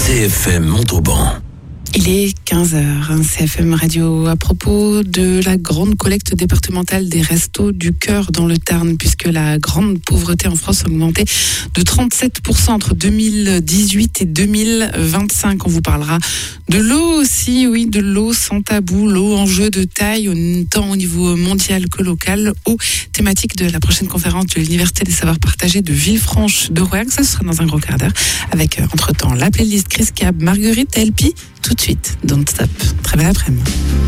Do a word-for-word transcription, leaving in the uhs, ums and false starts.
C F M Montauban. Il est quinze heures, C F M Radio, à propos de la grande collecte départementale des Restos du Cœur dans le Tarn, puisque la grande pauvreté en France a augmenté de trente-sept pour cent entre deux mille dix-huit et deux mille vingt-cinq. On vous parlera de l'eau aussi, oui, de l'eau sans tabou, l'eau enjeu de taille, tant au niveau mondial que local, eau thématique de la prochaine conférence de l'Université des Savoirs Partagés de Villefranche de Rouergue. Ça sera dans un gros quart d'heure, avec euh, entre-temps la playlist Chris Cab, Marguerite L P, tout de suite, Don't Stop. Très belle après-midi.